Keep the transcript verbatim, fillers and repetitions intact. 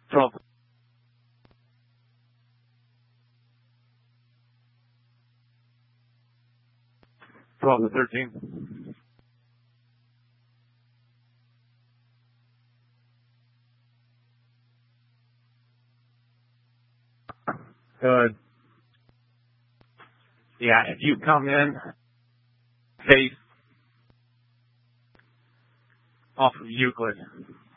twelve. twelve to thirteen. Good. Yeah, if you come in face off of Euclid,